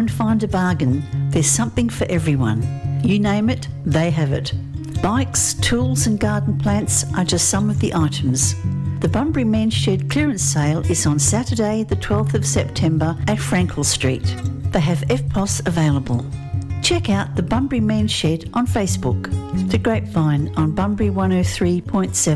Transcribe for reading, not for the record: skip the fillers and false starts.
and find a bargain. There's something for everyone. You name it, they have it. Bikes, tools and garden plants are just some of the items. The Bunbury Men's Shed clearance sale is on Saturday the 12th of September at Frankel Street. They have FPOS available. Check out the Bunbury Men's Shed on Facebook. The Grapevine on Bunbury 103.7